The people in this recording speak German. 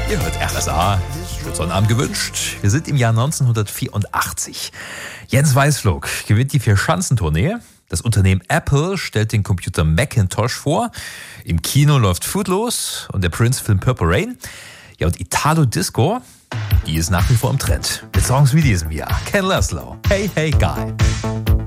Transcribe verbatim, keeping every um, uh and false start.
Ihr hört R S A. Schönen Sonnabend gewünscht. Wir sind im Jahr neunzehnhundertvierundachtzig. Jens Weißflog gewinnt die Vier-Schanzentournee. Das Unternehmen Apple stellt den Computer Macintosh vor. Im Kino läuft Footloose und der Prince-Film Purple Rain. Ja, und Italo-Disco, die ist nach wie vor im Trend. Mit Songs wie diesem Jahr. Ken Laszlo, Hey Hey Guy.